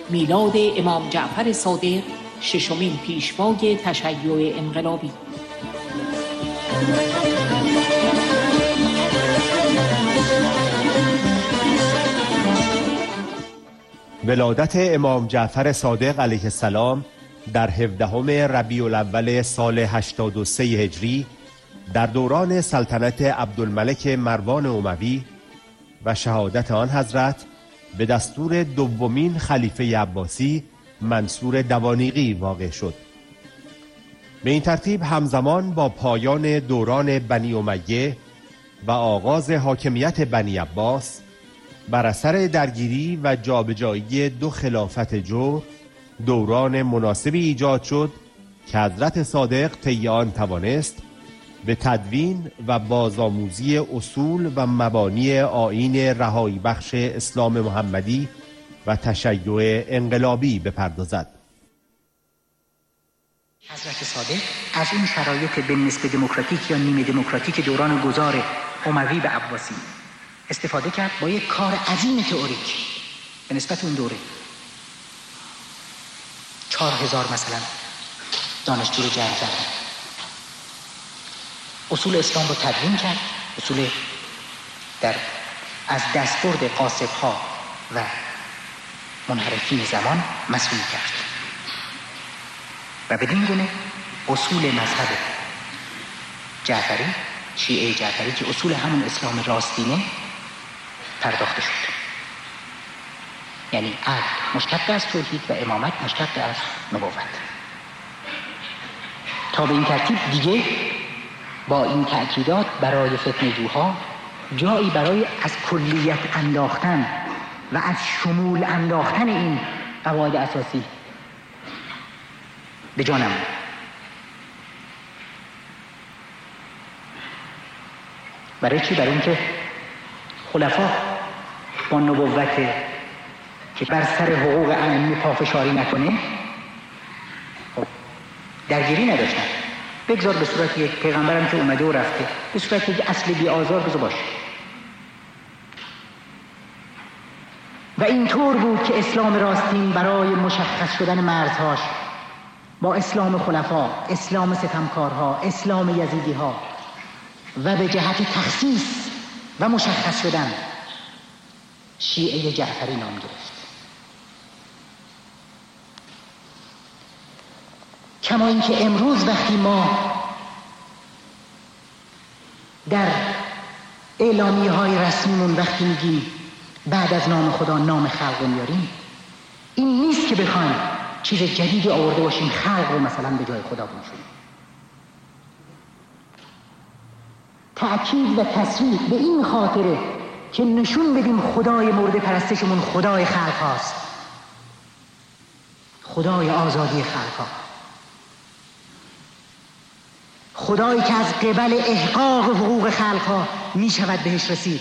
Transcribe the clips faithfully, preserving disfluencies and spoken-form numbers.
میلاد امام جعفر صادق، ششمین پیشوای تشیع انقلابی. ولادت امام جعفر صادق علیه السلام در هفدهم ربیع الاول سال هشتاد و سه هجری در دوران سلطنت عبدالملک مروان اموی و شهادت آن حضرت به دستور دومین خلیفه عباسی منصور دوانیقی واقع شد. به این ترتیب همزمان با پایان دوران بنی امیه و آغاز حاکمیت بنی عباس بر اثر درگیری و جابجایی دو خلافت جور دوران مناسبی ایجاد شد که حضرت صادق طی آن توانست به تدوین و بازآموزی اصول و مبانی آیین رهایی بخش اسلام محمدی و تشیع انقلابی بپردازد. حضرت صادق از اون شرایط به نسبت دموکراتیک یا نیمه دموکراتیک دوران گذار اموی به عباسی استفاده کرد با یک کار عظیم تئوریک به نسبت اون دوره. چهار هزار مثلا دانشجو رو جمع کرد، اصول اسلام رو تدوین کرد، اصول در از دستبرد قاصدها و منحرفین زمان مسئول کرد و بدین گونه اصول مذهب جعفری، شیعه جعفری که اصول همون اسلام راستینه پرداخته شد. یعنی عدل مشتق از توحید و امامت مشتق از نبوت. تا به این ترتیب دیگه با این تأکیدات برای فتنه‌جوها جایی برای از کلیت انداختن و از شمول انداختن این قواعد اساسی به جا نموند. برای چی؟ برای اینکه خلفا با نبوت که بر سر حقوق ائمه پافشاری نکنه درگیری نداشتن. بگذار به صورت یک پیغمبرم که اومده و رفته، به صورت یک اصل بی آزار بذار باشه. و اینطور بود که اسلام راستین برای مشخص شدن مرزهاش با اسلام خلفا، اسلام ستمکارها، اسلام یزیدیها و به جهت تخصیص و مشخص شدن شیعه جعفری نام گرفت. کما اینکه امروز وقتی ما در اعلامیه های رسمیمون وقتی میگیم بعد از نام خدا نام خلق رو میاریم، این نیست که بخوایم چیز جدیدی آورده باشیم خلق رو مثلا به جای خدا بنشونیم. تأکید و تصریح به این خاطره که نشون بدیم خدای مورد پرستشمون خدای خلق هاست، خدای آزادی خلق ها، خدایی که از قبل احقاق حقوق خلق ها می شود بهش رسید،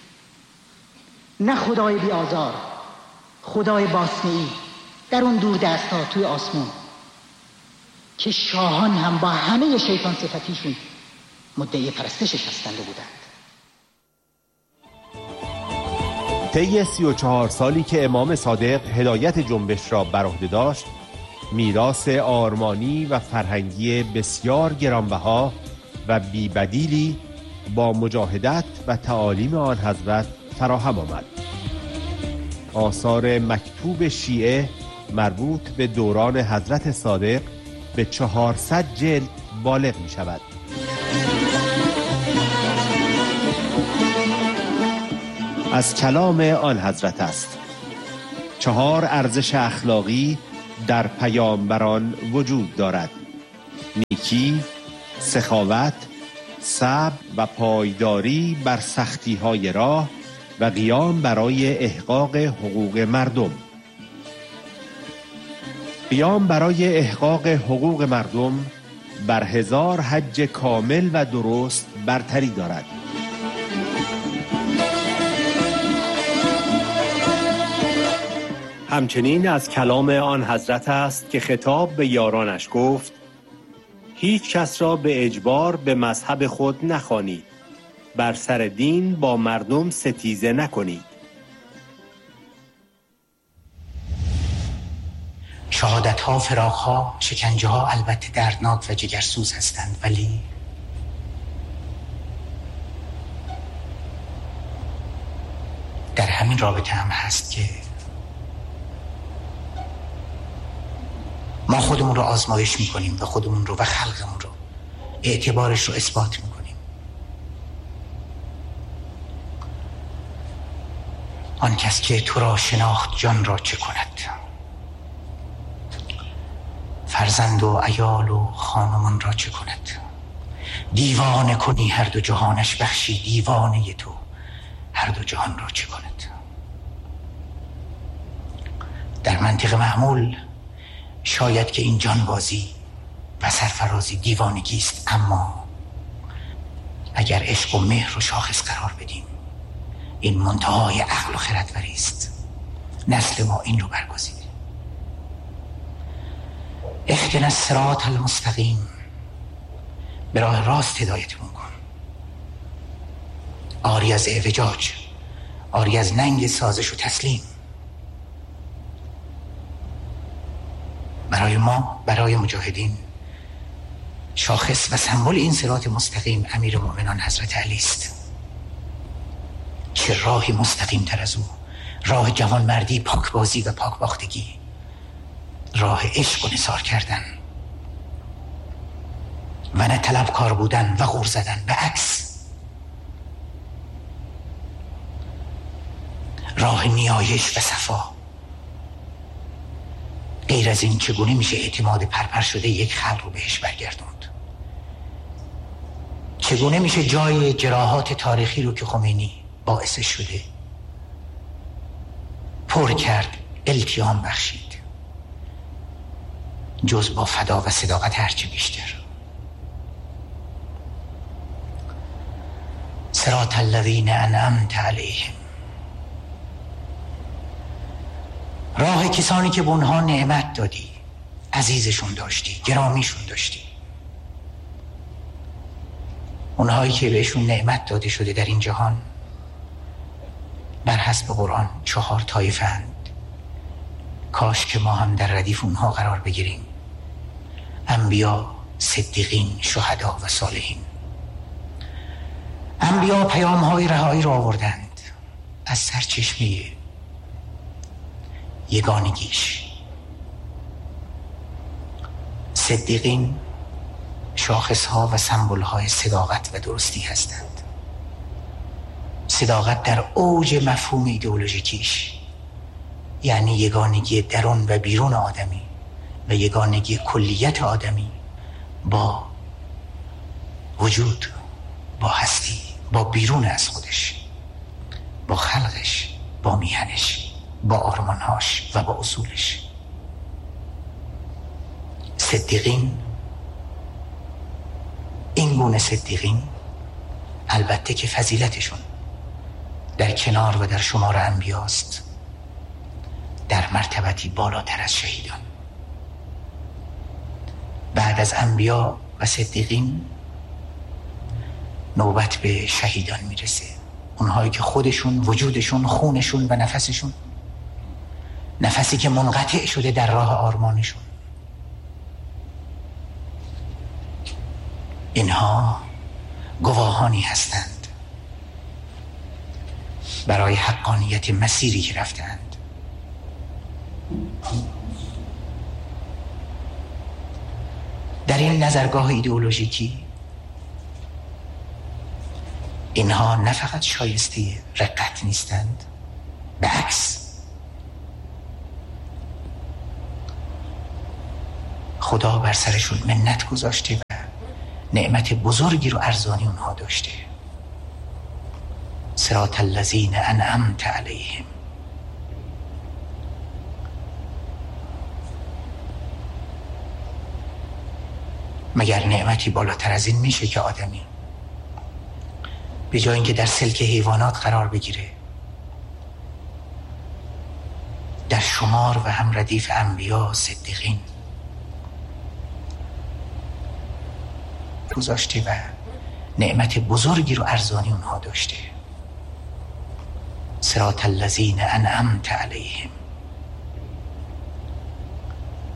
نه خدای بی آزار، خدای باطنی در اون دور دست ها توی آسمون که شاهان هم با همه شیطان صفتیشون مدعی پرستشش هستند بودند. طی سی و چهار سالی که امام صادق هدایت جنبش را بر عهده داشت، میراث آرمانی و فرهنگی بسیار گرانبها و بی‌بدیلی با مجاهدت و تعالیم آن حضرت فراهم آمد. آثار مکتوب شیعه مربوط به دوران حضرت صادق به چهارصد جلد بالغ می شود. از کلام آن حضرت است. چهار ارزش اخلاقی در پیامبران وجود دارد: نیکی، سخاوت، صبر و پایداری بر سختی‌های راه و قیام برای احقاق حقوق مردم. قیام برای احقاق حقوق مردم بر هزار حج کامل و درست برتری دارد. همچنین از کلام آن حضرت است که خطاب به یارانش گفت: هیچ کس را به اجبار به مذهب خود نخوانید، بر سر دین با مردم ستیزه نکنید. شهادت ها، فراق ها، شکنجه ها البته دردناک و جگرسوز هستند، ولی در همین رابطه هم هست که ما خودمون رو آزمایش میکنیم و خودمون رو و خلقمون رو اعتبارش رو اثبات میکنیم. آن کس که تو را شناخت جان را چه کند، فرزند و عیال و خانمان را چه کند. دیوانه کنی هر دو جهانش بخشی، دیوانه تو هر دو جهان را چه کند. در منطق معمول شاید که این جانبازی و سرفرازی دیوانگی است، اما اگر عشق و مهر رو شاخص قرار بدیم این منتهای عقل و خردوری است. نسل ما این رو برگزیده. اهدنا الصراط المستقیم، به راه راست هدایتمون کن، آری از اعوجاج، آری از ننگ سازش و تسلیم. برای ما، برای مجاهدین، شاخص و سمبل این صراط مستقیم امیر مؤمنان حضرت علی است. چه راهی مستقیم تر از او، راه جوانمردی، پاکبازی و پاکباختگی، راه عشق و نثار کردن و نه طلبکار بودن و غور زدن. به عکس، راه نیایش و صفا. غیر از این چگونه میشه اعتماد پرپر شده یک خلق رو بهش برگردوند؟ چگونه میشه جای جراحات تاریخی رو که خمینی باعثش شده پر کرد، التیام بخشید، جز با فدا و صداقت هرچی بیشتر؟ صراط الذین انعمت علیهم، راه کسانی که به اونها نعمت دادی، عزیزشون داشتی، گرامیشون داشتی. اونهایی که بهشون نعمت داده شده در این جهان بر حسب قرآن چهار طایفه‌اند. کاش که ما هم در ردیف اونها قرار بگیریم. انبیا، صدیقین، شهدا و صالحین. انبیا پیام‌های رهایی را آوردند از سرچشمه یگانگیش. صدیقین شاخصها و سمبولهای صداقت و درستی هستند. صداقت در اوج مفهوم ایدئولوژیکیش، یعنی یگانگی درون و بیرون آدمی و یگانگی کلیت آدمی با وجود، با هستی، با بیرون از خودش، با خلقش، با میهنش، با آرمانهاش و با اصولش. صدیقین، این گونه صدیقین البته که فضیلتشون در کنار و در شمار انبیاست در مرتبتی بالاتر از شهیدان. بعد از انبیا و صدیقین نوبت به شهیدان میرسه. اونهایی که خودشون، وجودشون، خونشون و نفسشون، نفسی که منقطع شده در راه آرمانشون، اینها گواهانی هستند برای حقانیت مسیری که رفتند. در این نظرگاه ایدئولوژیکی اینها نه فقط شایسته رقت نیستند، به عکس خدا بر سرشون منت گذاشته و نعمت بزرگی رو ارزانی اونها داشته. صراط الذین انعمت علیهم. مگر نعمتی بالاتر از این میشه که آدمی به جای اینکه در سلک حیوانات قرار بگیره، در شمار و هم ردیف انبیا، صدیقین گذاشته و نعمت بزرگی رو ارزانی اونها داشته. صراط الذین انعمت علیهم.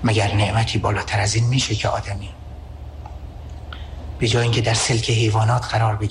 مگر نعمتی بالاتر از این میشه که آدمی به جای اینکه در سلک حیوانات قرار بگیره